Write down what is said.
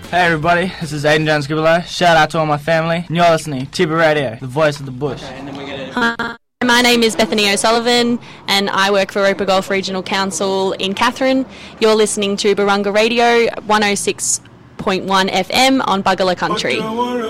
Hey everybody, this is Aiden Jones Gibelow. Shout out to all my family. And you're listening to Tiba Radio, the voice of the bush. Hi, my name is Bethany O'Sullivan and I work for Roper Gulf Regional Council in Katherine. You're listening to Barunga Radio 106.1 FM on Buggala Country.